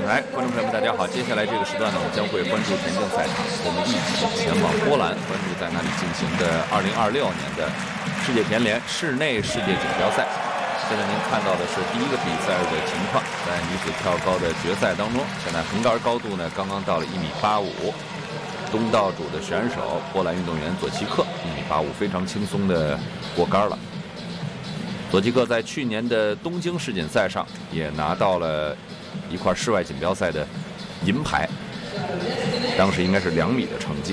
来，观众朋友们，大家好！接下来这个时段呢，我们将会关注田径赛场，我们一起前往波兰，关注在那里进行的2026年的世界田联室内世界锦标赛。现在您看到的是第一个比赛的情况，在女子跳高的决赛当中，现在横杆高度呢刚刚到了1.85米，东道主的选手波兰运动员佐奇克1.85米，非常轻松的过杆了。佐奇克在去年的东京世锦赛上也拿到了一块室外锦标赛的银牌，当时应该是2米的成绩。